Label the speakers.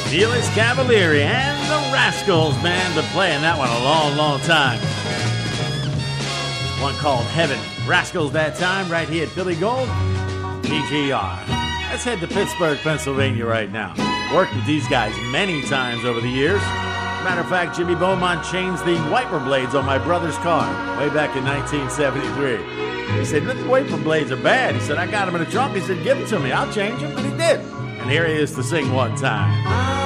Speaker 1: Felix Cavalieri and the Rascals, man. Been playing that one a long, long time. One called Heaven. Rascals that time, right here at Billy Gold, PGR. Let's head to Pittsburgh, Pennsylvania right now. Worked with these guys many times over the years. Matter of fact, Jimmy Beaumont changed the wiper blades on my brother's car way back in 1973. He said, the wiper blades are bad. He said, I got them in the trunk. He said, give them to me. I'll change them. And he did. And here he is to sing one time.